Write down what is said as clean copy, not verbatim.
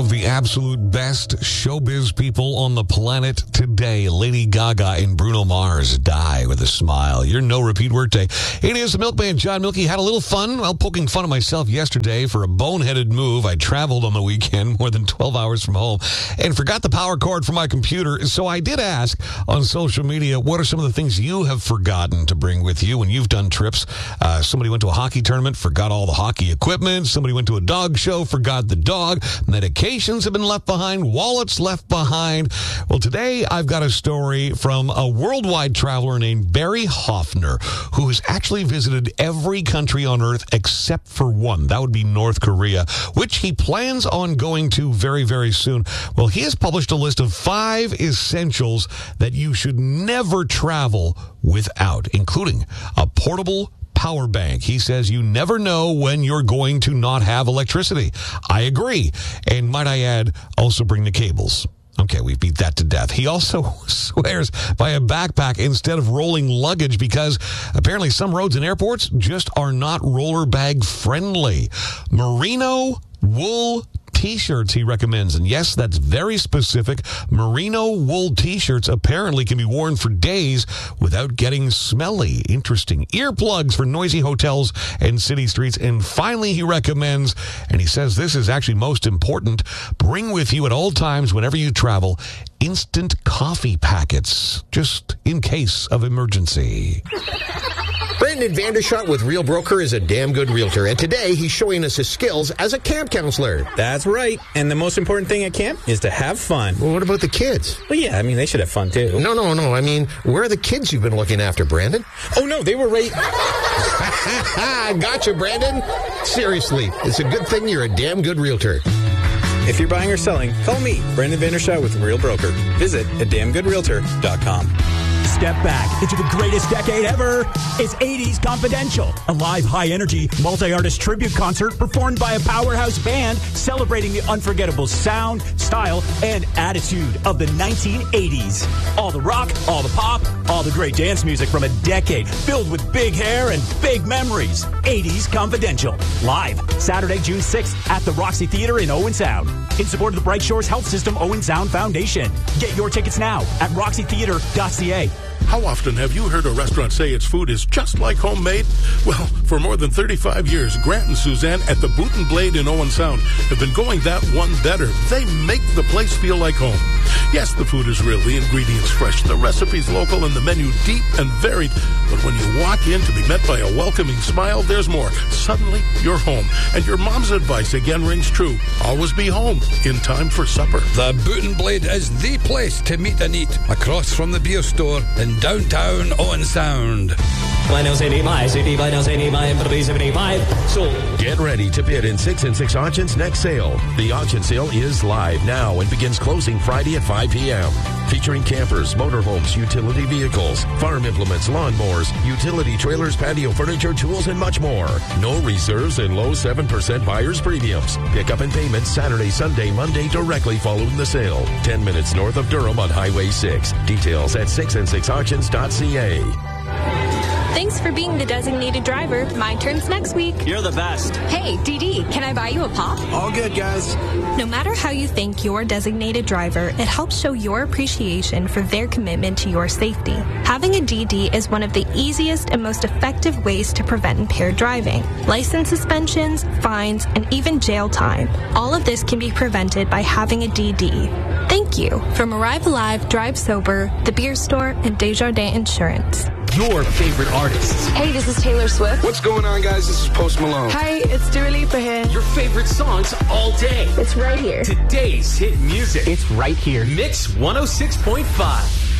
The absolute best showbiz people on the planet today. Lady Gaga and Bruno Mars die with a smile. Your no repeat workday. It is the Milkman, John Milky. Had a little fun while poking fun at myself yesterday for a boneheaded move. I traveled on the weekend more than 12 hours from home and forgot the power cord for my computer. So I did ask on social media, what are some of the things you have forgotten to bring with you when you've done trips? Somebody went to a hockey tournament, forgot all the hockey equipment. Somebody went to a dog show, forgot the dog. Medications have been left behind, wallets left behind. Well, today I've got a story from a worldwide traveler named Barry Hoffner, who has actually visited every country on Earth except for one. That would be North Korea, which he plans on going to very, very soon. Well, he has published a list of 5 essentials that you should never travel without, including a portable power bank. He says you never know when you're going to not have electricity. I agree. And might I add, also bring the cables. Okay, we beat that to death. He also swears by a backpack instead of rolling luggage because apparently some roads and airports just are not roller bag friendly. Merino wool T-shirts he recommends. And yes, that's very specific. Merino wool T-shirts apparently can be worn for days without getting smelly. Interesting. Earplugs for noisy hotels and city streets. And finally, he recommends, and he says this is actually most important, bring with you at all times whenever you travel, instant coffee packets, just in case of emergency. Brandon Vandershot with Real Broker is a damn good realtor, and today he's showing us his skills as a camp counselor. That's right, and the most important thing at camp is to have fun. Well, what about the kids? Well, yeah, I mean, they should have fun, too. No, I mean, where are the kids you've been looking after, Brandon? Oh, no, they were right... Gotcha, Brandon. Seriously, it's a good thing you're a damn good realtor. If you're buying or selling, call me, Brandon Vandershot with Real Broker. Visit damngoodrealtor.com. Step back into the greatest decade ever. It's 80s Confidential, a live high-energy, multi-artist tribute concert performed by a powerhouse band celebrating the unforgettable sound, style, and attitude of the 1980s. All the rock, all the pop, all the great dance music from a decade filled with big hair and big memories. 80s Confidential, live Saturday, June 6th at the Roxy Theater in Owen Sound. In support of the Bright Shores Health System Owen Sound Foundation. Get your tickets now at roxytheater.ca. How often have you heard a restaurant say its food is just like homemade? Well, for more than 35 years, Grant and Suzanne at the Boot and Blade in Owen Sound have been going that one better. They make the place feel like home. Yes, the food is real, the ingredients fresh, the recipes local, and the menu deep and varied. But when you walk in to be met by a welcoming smile, there's more. Suddenly, you're home. And your mom's advice again rings true. Always be home in time for supper. The Boot and Blade is the place to meet and eat across from the beer store in downtown Owen Sound. Get ready to bid in 6 and 6 Auctions next sale. The auction sale is live now and begins closing Friday at 5 p.m. Featuring campers, motorhomes, utility vehicles, farm implements, lawnmowers, utility trailers, patio furniture, tools, and much more. No reserves and low 7% buyer's premiums. Pick up and payment Saturday, Sunday, Monday directly following the sale. 10 minutes north of Durham on Highway 6. Details at 6and6auctions.ca. Thanks for being the designated driver. My turn's next week. You're the best. Hey, DD, can I buy you a pop? All good, guys. No matter how you thank your designated driver, it helps show your appreciation for their commitment to your safety. Having a DD is one of the easiest and most effective ways to prevent impaired driving. License suspensions, fines, and even jail time. All of this can be prevented by having a DD. Thank you. From Arrive Alive, Drive Sober, The Beer Store, and Desjardins Insurance. Your favorite artists. Hey, this is Taylor Swift. What's going on, guys? This is Post Malone. Hi, it's Dua Lipa here. Your favorite songs all day. It's right here. Today's hit music. It's right here. Mix 106.5.